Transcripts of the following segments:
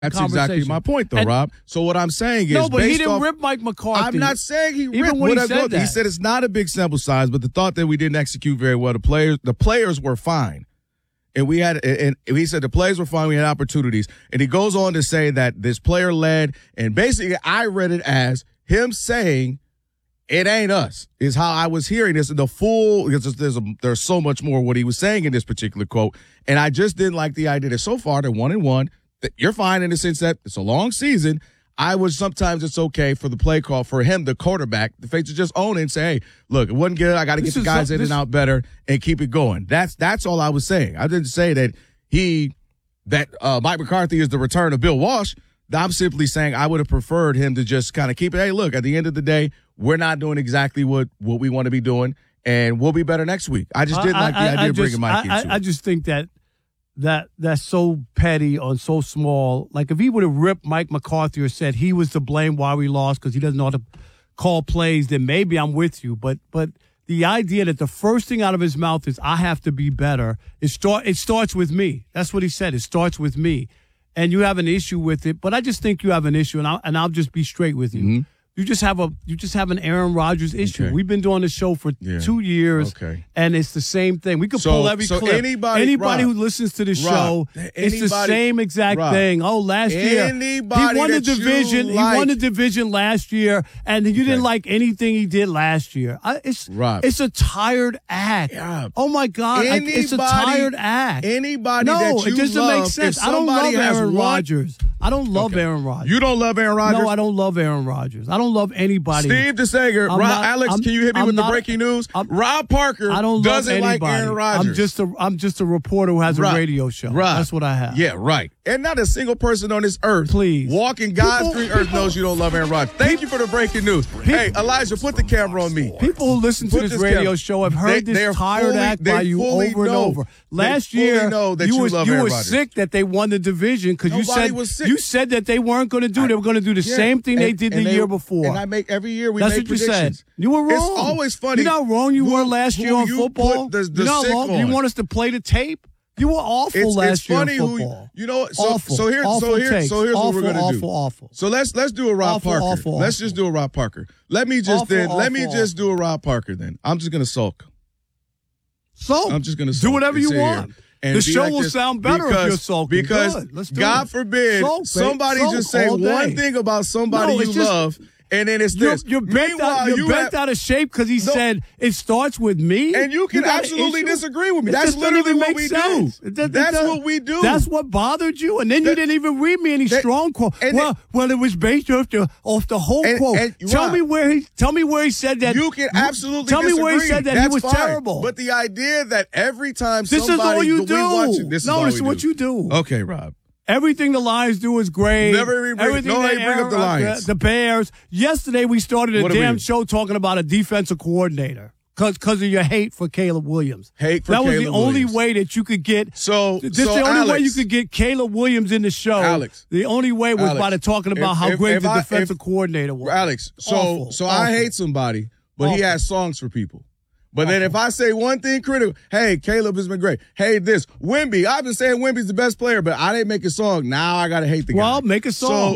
That's exactly my point, though, Rob. So what I'm saying is, no, but he didn't rip Mike McCarthy. I'm not saying he ripped. Even when he said that. He said it's not a big sample size, but the thought that we didn't execute very well. The players were fine, and he said the players were fine. We had opportunities, and he goes on to say that this player led, and basically I read it as him saying, "It ain't us," is how I was hearing this. The full, because there's so much more what he was saying in this particular quote, and I just didn't like the idea that so far they're 1-1. That you're fine in the sense that it's a long season. Sometimes it's okay for the play call for him, the quarterback, the face to just own it and say, "Hey, look, it wasn't good. I got to get the guys in and out better and keep it going." That's all I was saying. I didn't say that Mike McCarthy is the return of Bill Walsh. I'm simply saying I would have preferred him to just kind of keep it. Hey, look, at the end of the day, we're not doing exactly what we want to be doing, and we'll be better next week. I just didn't like the idea of bringing Mike into it. I just think that's so petty or so small. Like if he would have ripped Mike McCarthy or said he was to blame why we lost because he doesn't know how to call plays, then maybe I'm with you. But the idea that the first thing out of his mouth is I have to be better, it starts with me. That's what he said. It starts with me. And you have an issue with it, but I just think you have an issue, and I'll just be straight with you. Mm-hmm. You just have an Aaron Rodgers issue. Okay. We've been doing this show for 2 years, and it's the same thing. We could pull every clip. Anybody who listens to the show, it's the same exact thing. Oh, last year he won the division. He won the division last year, and you didn't like anything he did last year. It's a tired act. Yeah. Oh my God, it's a tired act. Anybody no, that you it doesn't love, make sense. I don't love Aaron Rodgers. I don't love Aaron Rodgers. You don't love Aaron Rodgers? No, I don't love Aaron Rodgers. I don't love anybody. Steve DeSager, Alex, can you hit me with the breaking news? Rob Parker doesn't like Aaron Rodgers. I'm just a reporter who has a radio show. That's what I have. Yeah, right. And not a single person on this earth, walking God's green earth, knows you don't love Aaron Rodgers. Thank you for the breaking news. Hey, Elijah, put the camera on me. People who listen to this radio show have heard this tired act by you over and over. Last year, you were sick that they won the division because you said that they weren't going to do. They were going to do the same thing they did the year before. And I make every year we That's make what predictions. You said. You were wrong. It's always funny. You're not wrong. You were last year on football. You're not wrong. You want us to play the tape? You were awful last year on football. So here's what we're going to do. Awful. So let's do a Rob Parker. Let's just do a Rob Parker. Let me just do a Rob Parker then. I'm just going to sulk. I'm just going to sulk. Do whatever you want. And the show will sound better if you're sulking. Because God forbid somebody just say one thing about somebody you love, and then it's this. You're bent out of shape because he said it starts with me. And you can absolutely disagree with me. That's literally what we do. That's what we do. That's what bothered you. And then you didn't even read me any strong quote. Well, it was based off the whole quote. Tell me where he said that. You can absolutely tell me where he said that he was terrible. But the idea that every time this is all you do. This is what you do. Okay, Rob. Everything the Lions do is great. Nobody bring up the Lions. The Bears. Yesterday we started a damn show talking about a defensive coordinator because of your hate for Caleb Williams. That was the only way that you could get. The only way you could get Caleb Williams in the show. Alex, the only way was by talking about how great the defensive coordinator was. Alex, awful. I hate somebody, but he has songs for people. But then if I say one thing critical, hey, Caleb has been great. Hey, Wemby, I've been saying Wemby's the best player, but I didn't make a song. Now I got to hate the guy. Well, make a song.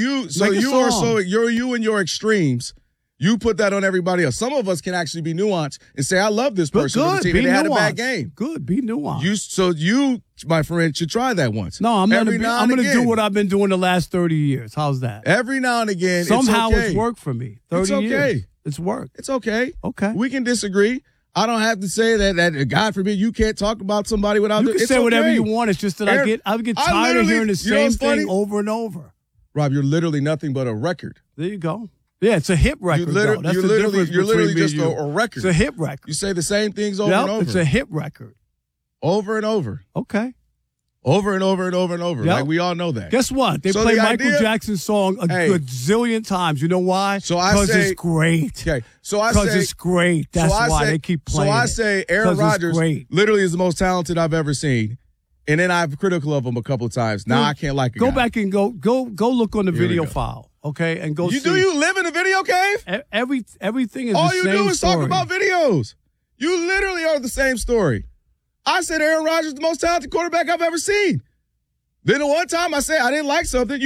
You and your extremes. You put that on everybody else. Some of us can actually be nuanced and say, I love this person on the team, and they had a bad game. Good, be nuanced. You, my friend, should try that once. No, I'm going to do what I've been doing the last 30 years. How's that? Every now and again, somehow it's worked for me. 30 years. It's worked. It's okay. Okay. We can disagree. I don't have to say that God forbid you can't talk about somebody without. You can say whatever you want. It's just that I get tired of hearing the same thing over and over. Rob, you're literally nothing but a record. There you go. Yeah, it's a hit record. You're literally just a record. It's a hit record. You say the same things over and over. It's a hit record. Over and over. Okay. Over and over and over and over. Yep. Like we all know that. Guess what? They play Michael Jackson's song a gazillion times. You know why? Because it's great. Okay. Because it's great. That's why they keep playing. So I say Aaron Rodgers literally is the most talented I've ever seen. And then I'm critical of him a couple of times. Now I can't like it. Go back and go look on the video file. Okay, and go see. Do you live in a video cave? Everything is all the you same do is story. talk about videos. You literally are the same story. I said Aaron Rodgers is the most talented quarterback I've ever seen. Then the one time I said I didn't like something,